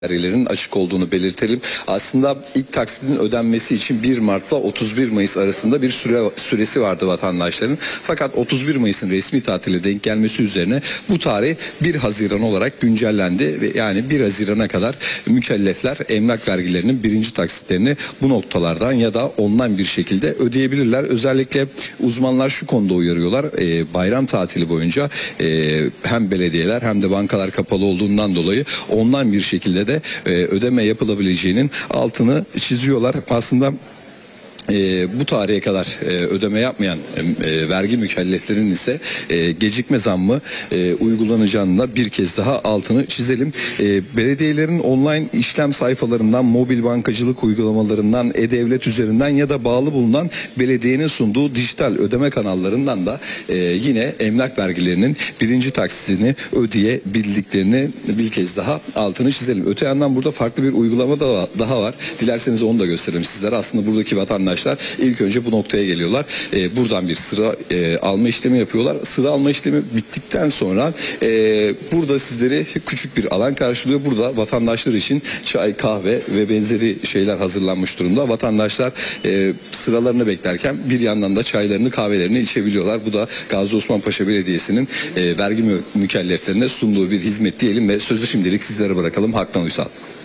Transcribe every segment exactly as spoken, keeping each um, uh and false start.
vergilerinin açık olduğunu belirtelim. Aslında ilk taksitin ödenmesi için bir Mart'la otuz bir Mayıs arasında bir süre süresi vardı vatandaşların. Fakat otuz bir Mayıs'ın resmi tatile denk gelmesi üzerine bu tarih bir Haziran olarak güncellendi ve yani bir Haziran'a kadar mükellefler emlak vergilerinin birinci taksitlerini bu noktalardan ya da online bir şekilde ödeyebilirler. Özellikle uzmanlar şu konuda uyarıyorlar. E, bayram tatili boyunca e, hem belediyeler hem de bankalar kapalı olduğundan dolayı online bir şekilde de e, ödeme yapılabileceğinin altını çiziyorlar. Aslında E, bu tarihe kadar e, ödeme yapmayan e, vergi mükelleflerinin ise e, gecikme zammı e, uygulanacağını da bir kez daha altını çizelim. E, belediyelerin online işlem sayfalarından, mobil bankacılık uygulamalarından, e-devlet üzerinden ya da bağlı bulunan belediyenin sunduğu dijital ödeme kanallarından da e, yine emlak vergilerinin birinci taksitini ödeyebildiklerini bir kez daha altını çizelim. Öte yandan burada farklı bir uygulama da daha var. Dilerseniz onu da gösterelim sizlere. Aslında buradaki vatandaşlar ilk önce bu noktaya geliyorlar. E, buradan bir sıra e, alma işlemi yapıyorlar. Sıra alma işlemi bittikten sonra e, burada sizleri küçük bir alan karşılıyor. Burada vatandaşlar için çay, kahve ve benzeri şeyler hazırlanmış durumda. Vatandaşlar e, sıralarını beklerken bir yandan da çaylarını, kahvelerini içebiliyorlar. Bu da Gazi Osman Paşa Belediyesi'nin e, vergi mü mükelleflerine sunduğu bir hizmet diyelim ve sözü şimdilik sizlere bırakalım. Haktan Uysal.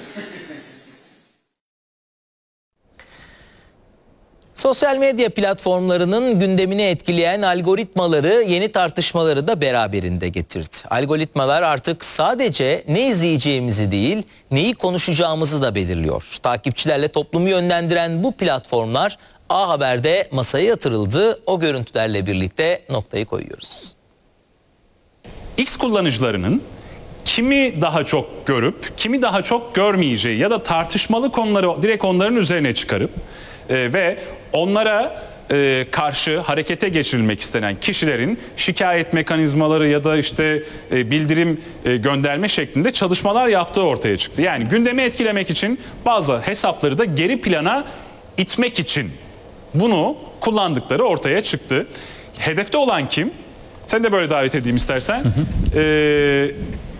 Sosyal medya platformlarının gündemini etkileyen algoritmaları yeni tartışmaları da beraberinde getirdi. Algoritmalar artık sadece ne izleyeceğimizi değil, neyi konuşacağımızı da belirliyor. Takipçilerle toplumu yönlendiren bu platformlar A Haber'de masaya yatırıldı. O görüntülerle birlikte noktayı koyuyoruz. X kullanıcılarının kimi daha çok görüp, kimi daha çok görmeyeceği ya da tartışmalı konuları direkt onların üzerine çıkarıp e, ve onlara e, karşı harekete geçirilmek istenen kişilerin şikayet mekanizmaları ya da işte e, bildirim e, gönderme şeklinde çalışmalar yaptığı ortaya çıktı. Yani gündemi etkilemek için bazı hesapları da geri plana itmek için bunu kullandıkları ortaya çıktı. Hedefte olan kim? Sen de böyle davet edeyim istersen. Hı hı. Ee,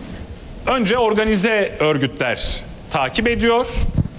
önce organize örgütler takip ediyor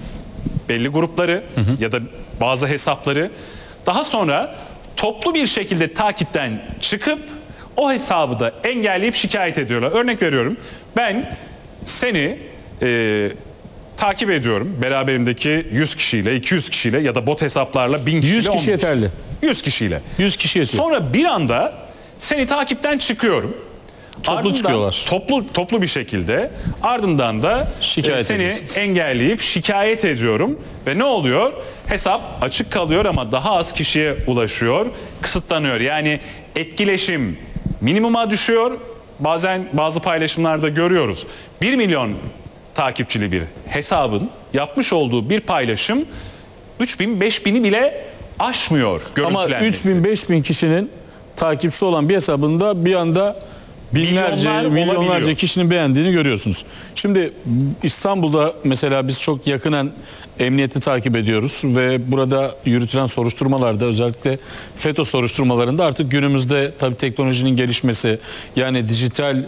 belli grupları hı hı. ya da bazı hesapları. Daha sonra toplu bir şekilde takipten çıkıp o hesabı da engelleyip şikayet ediyorlar. Örnek veriyorum, ben seni e, takip ediyorum beraberimdeki yüz kişiyle, iki yüz kişiyle ya da bot hesaplarla bin kişiyle. yüz kişi yeterli. yüz kişiyle. yüz kişi yetiyor. Sonra bir anda seni takipten çıkıyorum. Toplu ardından, çıkıyorlar. Toplu toplu bir şekilde ardından da şikayet e, seni ediyorsunuz. engelleyip şikayet ediyorum ve ne oluyor? Hesap açık kalıyor ama daha az kişiye ulaşıyor, kısıtlanıyor. Yani etkileşim minimuma düşüyor. Bazen bazı paylaşımlarda görüyoruz. bir milyon takipçili bir hesabın yapmış olduğu bir paylaşım üç bin beş bin'i bile aşmıyor görüntülenmesi. Ama üç bin beş bin kişinin takipçisi olan bir hesabında bir anda binlerce, Milyonlar milyonlarca olabiliyor. kişinin beğendiğini görüyorsunuz. Şimdi İstanbul'da mesela biz çok yakinen emniyeti takip ediyoruz ve burada yürütülen soruşturmalarda, özellikle FETÖ soruşturmalarında artık günümüzde tabii teknolojinin gelişmesi, yani dijital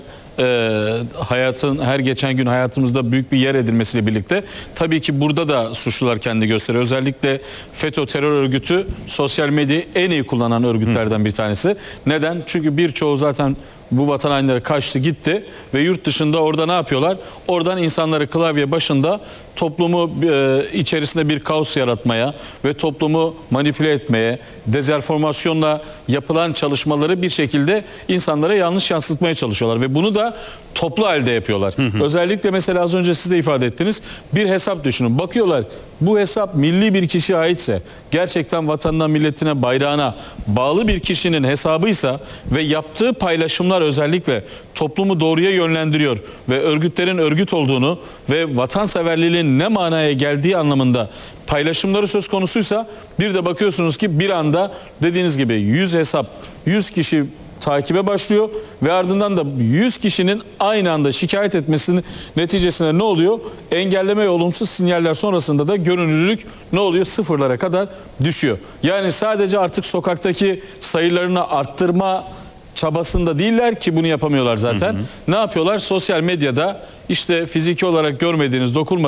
e, hayatın her geçen gün hayatımızda büyük bir yer edilmesiyle birlikte tabii ki burada da suçlular kendini gösteriyor. Özellikle FETÖ terör örgütü sosyal medyayı en iyi kullanan örgütlerden bir tanesi. Neden? Çünkü birçoğu zaten bu vatan hainleri kaçtı gitti ve yurt dışında orada ne yapıyorlar? Oradan insanları klavye başında toplumu e, içerisinde bir kaos yaratmaya ve toplumu manipüle etmeye, dezenformasyonla yapılan çalışmaları bir şekilde insanlara yanlış yansıtmaya çalışıyorlar ve bunu da toplu halde yapıyorlar. Hı hı. Özellikle mesela az önce siz de ifade ettiniz, bir hesap düşünün. Bakıyorlar, bu hesap milli bir kişiye aitse, gerçekten vatanına, milletine, bayrağına bağlı bir kişinin hesabıysa ve yaptığı paylaşımlar özellikle toplumu doğruya yönlendiriyor ve örgütlerin örgüt olduğunu ve vatanseverliğin ne manaya geldiği anlamında paylaşımları söz konusuysa, bir de bakıyorsunuz ki bir anda dediğiniz gibi yüz hesap, yüz kişi takibe başlıyor ve ardından da yüz kişinin aynı anda şikayet etmesinin neticesinde ne oluyor? Engelleme ve olumsuz sinyaller sonrasında da görünürlülük ne oluyor? Sıfırlara kadar düşüyor. Yani sadece artık sokaktaki sayılarını arttırma çabasında değiller ki bunu yapamıyorlar zaten. Ne yapıyorlar? Sosyal medyada işte fiziki olarak görmediğiniz, dokunmadığınız